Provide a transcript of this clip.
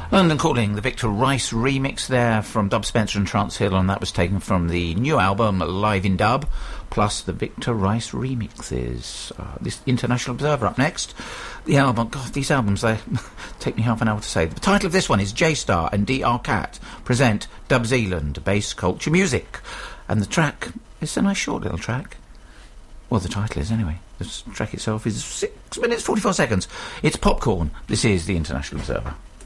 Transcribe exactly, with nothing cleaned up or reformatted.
London Calling, the Victor Rice remix there from Dub Spencer and Trance Hill, and that was taken from the new album Live in Dub, plus the Victor Rice remixes. Uh, this International Observer up next. The album, God, these albums, they take me half an hour to say. The title of this one is J-Star and D R Cat present Dub Zealand Bass Culture Music. And the track, it's a nice short little track. Well, the title is anyway. The track itself is six minutes, forty-four seconds. It's Popcorn. This is the International Observer.